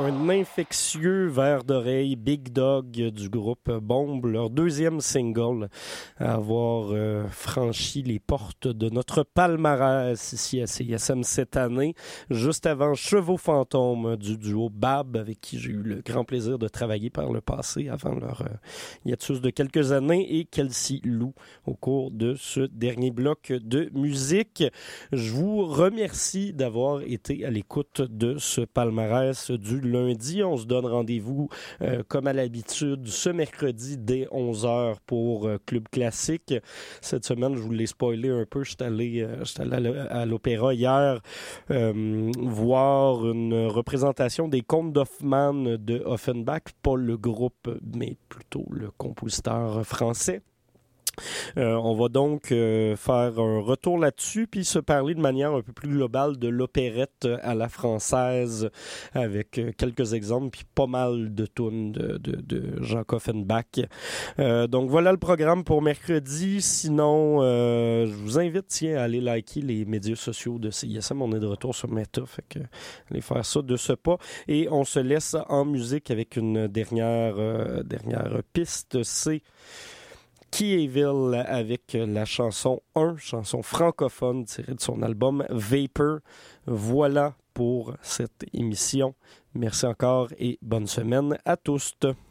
un infectieux verre d'oreille, Big Dog du groupe Bombe, leur deuxième single à avoir franchi les portes de notre palmarès ici à CISM cette année, juste avant Chevaux Fantômes du duo Bab, avec qui j'ai eu le grand plaisir de travailler par le passé avant leur hiatus de quelques années, et Kelsey Lou au cours de ce dernier bloc de musique. Je vous remercie d'avoir été à l'écoute de ce palmarès du lundi. On se donne rendez-vous comme à l'habitude ce mercredi dès 11h pour Club Classique. Cette semaine, je vous l'ai spoilé un peu, j'étais allé à l'opéra hier voir une représentation des Contes d'Hoffmann de Offenbach, pas le groupe mais plutôt le compositeur français. On va donc faire un retour là-dessus, puis se parler de manière un peu plus globale de l'opérette à la française, avec quelques exemples, puis pas mal de tunes de Jacques Offenbach. Donc voilà le programme pour mercredi. Sinon, je vous invite à aller liker les médias sociaux de CISM. On est de retour sur Meta, fait que allez faire ça de ce pas. Et on se laisse en musique avec une dernière piste. C'est Keyville avec la chanson 1, chanson francophone tirée de son album Vapor. Voilà pour cette émission. Merci encore et bonne semaine à tous.